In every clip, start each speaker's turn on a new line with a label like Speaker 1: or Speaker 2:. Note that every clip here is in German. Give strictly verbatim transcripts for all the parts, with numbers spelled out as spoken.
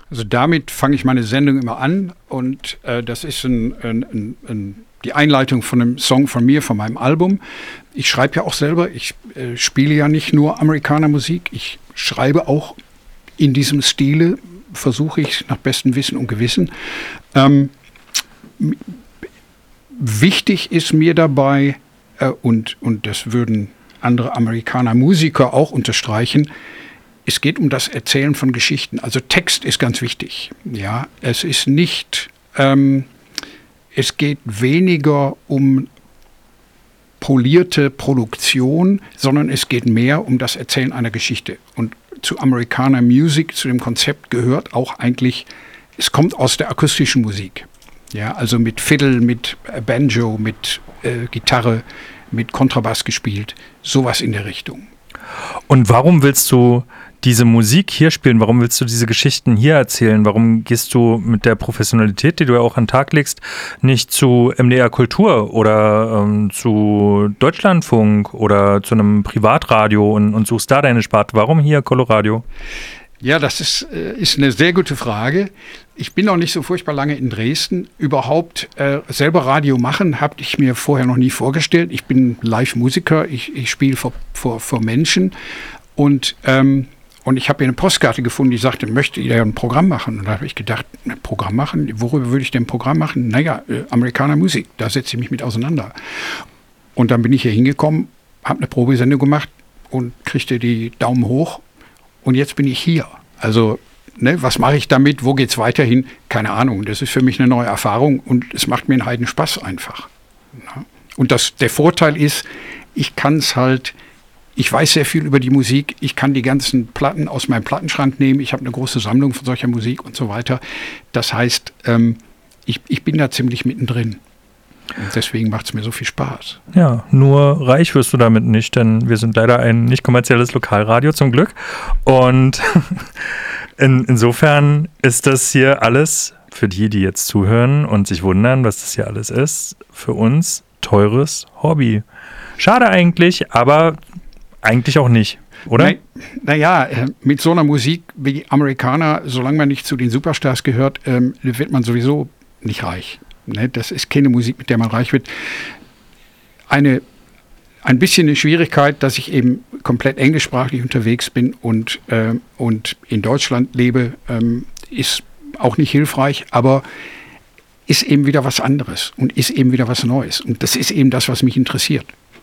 Speaker 1: Also damit fange ich meine Sendung immer an und äh, das ist ein, ein, ein, ein, die Einleitung von einem Song von mir, von meinem Album. Ich schreibe ja auch selber, ich äh, spiele ja nicht nur Amerikanermusik, ich schreibe auch in diesem Stile, versuche ich nach bestem Wissen und Gewissen. Ähm, wichtig ist mir dabei, äh, und, und das würden andere Amerikaner-Musiker auch unterstreichen, es geht um das Erzählen von Geschichten. Also Text ist ganz wichtig. Ja, es ist nicht, ähm, es geht weniger um polierte Produktion, sondern es geht mehr um das Erzählen einer Geschichte. Und zu Amerikaner Music, zu dem Konzept gehört auch eigentlich, es kommt aus der akustischen Musik. Ja, also mit Fiddle, mit Banjo, mit äh, Gitarre, mit Kontrabass gespielt, sowas in der Richtung.
Speaker 2: Und warum willst du diese Musik hier spielen? Warum willst du diese Geschichten hier erzählen? Warum gehst du mit der Professionalität, die du ja auch an den Tag legst, nicht zu M D R Kultur oder ähm, zu Deutschlandfunk oder zu einem Privatradio und, und suchst da deine Sparte? Warum hier Coloradio?
Speaker 1: Ja, das ist, äh, ist eine sehr gute Frage. Ich bin noch nicht so furchtbar lange in Dresden. Überhaupt äh, selber Radio machen, habe ich mir vorher noch nie vorgestellt. Ich bin Live-Musiker, ich, ich spiele vor, vor, vor Menschen und ähm, Und ich habe hier eine Postkarte gefunden, die sagte, möchte ihr ein Programm machen? Und da habe ich gedacht, ein Programm machen? Worüber würde ich denn ein Programm machen? Naja, äh, Amerikaner Musik, da setze ich mich mit auseinander. Und dann bin ich hier hingekommen, habe eine Probesendung gemacht und kriegte die Daumen hoch. Und jetzt bin ich hier. Also, ne, was mache ich damit? Wo geht's weiterhin? Keine Ahnung. Das ist für mich eine neue Erfahrung und es macht mir einen heiden Spaß einfach. Ja. Und das, der Vorteil ist, ich kann es halt, ich weiß sehr viel über die Musik, ich kann die ganzen Platten aus meinem Plattenschrank nehmen, ich habe eine große Sammlung von solcher Musik und so weiter. Das heißt, ähm, ich, ich bin da ziemlich mittendrin. Und deswegen macht es mir so viel Spaß.
Speaker 2: Ja, nur reich wirst du damit nicht, denn wir sind leider ein nicht kommerzielles Lokalradio zum Glück. Und in, insofern ist das hier alles, für die, die jetzt zuhören und sich wundern, was das hier alles ist, für uns teures Hobby. Schade eigentlich, aber eigentlich auch nicht, oder?
Speaker 1: Naja, na mit so einer Musik wie die Amerikaner, solange man nicht zu den Superstars gehört, ähm, wird man sowieso nicht reich. Ne? Das ist keine Musik, mit der man reich wird. Eine, ein bisschen eine Schwierigkeit, dass ich eben komplett englischsprachig unterwegs bin und, äh, und in Deutschland lebe, ähm, ist auch nicht hilfreich, aber ist eben wieder was anderes und ist eben wieder was Neues. Und das ist eben das, was mich interessiert.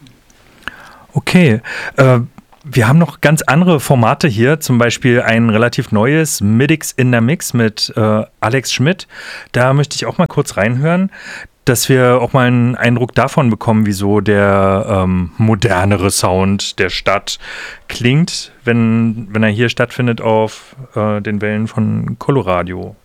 Speaker 2: Okay, äh, wir haben noch ganz andere Formate hier, zum Beispiel ein relativ neues Midix in der Mix mit äh, Alex Schmidt. Da möchte ich auch mal kurz reinhören, dass wir auch mal einen Eindruck davon bekommen, wieso der ähm, modernere Sound der Stadt klingt, wenn, wenn er hier stattfindet auf äh, den Wellen von Coloradio.